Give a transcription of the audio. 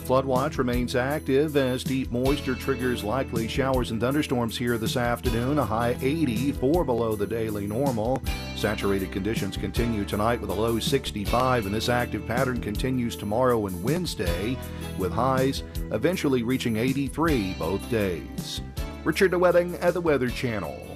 flood watch remains active as deep moisture triggers likely showers and thunderstorms here this afternoon. A high 80, 4 below the daily normal. Saturated conditions continue tonight with a low 65, and this active pattern continues tomorrow and Wednesday, with highs eventually reaching 83 both days. Richard DeWetting at the Weather Channel.